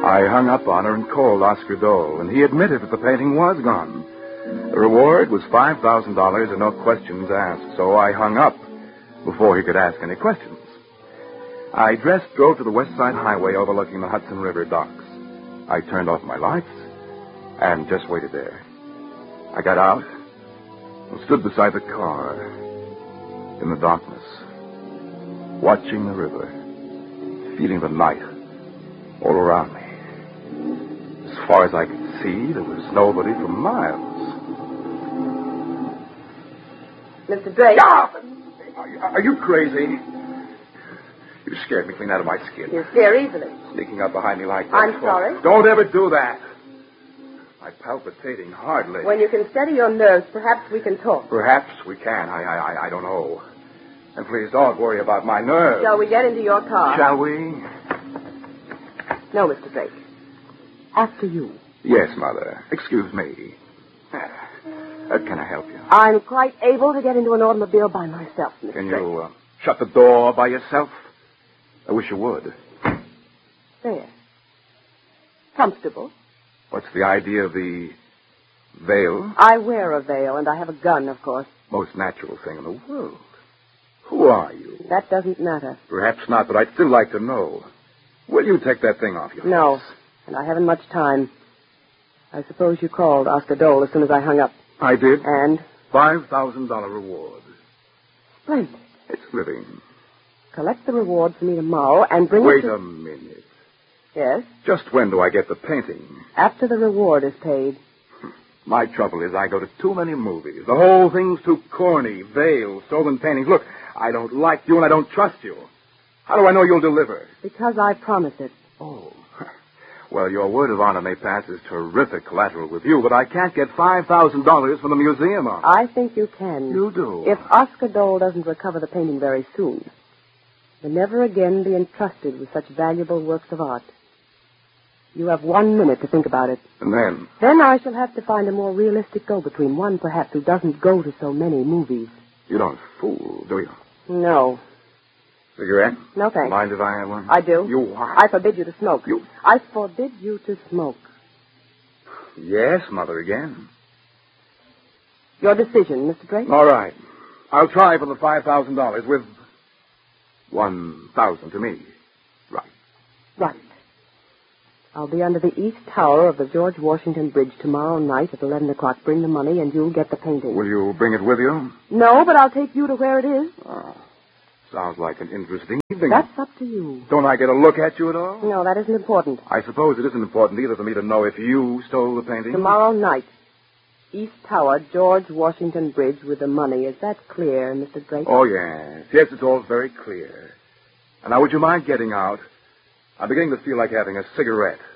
I hung up on her and called Oscar Dole, and he admitted that the painting was gone. The reward was $5,000 and no questions asked, so I hung up before he could ask any questions. I drove to the West Side Highway overlooking the Hudson River docks. I turned off my lights and just waited there. I got out and stood beside the car in the darkness, watching the river, feeling the night all around me. As far as I could see, there was nobody for miles. Mr. Drake. Stop! Are you crazy? You scared me clean out of my skin. You scare easily. Sneaking up behind me like that. I'm sorry. Don't ever do that. I'm palpitating hardly. When you can steady your nerves, perhaps we can talk. Perhaps we can. I don't know. And please don't worry about my nerves. Shall we get into your car? Shall we? No, Mr. Drake. After you. Yes, Mother. Excuse me. Can I help you? I'm quite able to get into an automobile by myself, Mr. Can Drake. you shut the door by yourself? I wish you would. There. Comfortable. What's the idea of the veil? I wear a veil, and I have a gun, of course. Most natural thing in the world. Who are you? That doesn't matter. Perhaps not, but I'd still like to know. Will you take that thing off your face? No, and I haven't much time. I suppose you called Oscar Dole as soon as I hung up. I did. And? $5,000 reward. Splendid. It's living. Collect the reward for me tomorrow and bring Wait it to... a minute. Yes? Just when do I get the painting? After the reward is paid. My trouble is I go to too many movies. The whole thing's too corny. Veils, stolen paintings. Look, I don't like you and I don't trust you. How do I know you'll deliver? Because I promise it. Oh. Well, your word of honor may pass as terrific collateral with you, but I can't get $5,000 from the museum on it. I think you can. You do? If Oscar Dole doesn't recover the painting very soon, he'll never again be entrusted with such valuable works of art. You have 1 minute to think about it. And then? Then I shall have to find a more realistic go-between, one perhaps who doesn't go to so many movies. You don't fool, do you? No. Cigarette? No, thanks. Mind if I have one? I do. You what? I forbid you to smoke. You? I forbid you to smoke. Yes, Mother, again. Your decision, Mr. Drake? All right. I'll try for the $5,000 with $1,000 to me. Right. Right. I'll be under the east tower of the George Washington Bridge tomorrow night at 11 o'clock. Bring the money and you'll get the painting. Will you bring it with you? No, but I'll take you to where it is. Oh, sounds like an interesting evening. That's up to you. Don't I get a look at you at all? No, that isn't important. I suppose it isn't important either for me to know if you stole the painting. Tomorrow night. East Tower, George Washington Bridge with the money. Is that clear, Mr. Drake? Oh, yes. Yes, it's all very clear. And now, would you mind getting out? I'm beginning to feel like having a cigarette.